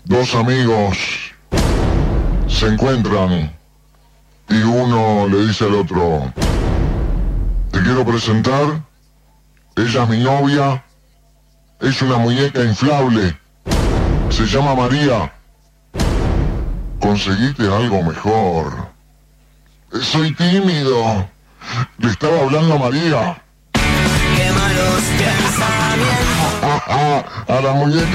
Dos amigos se encuentran y uno le dice al otro: te quiero presentar, ella es mi novia, es una muñeca inflable, se llama María. Conseguite algo mejor. Soy tímido, le estaba hablando a María. Qué malos pensamientos. A la muñeca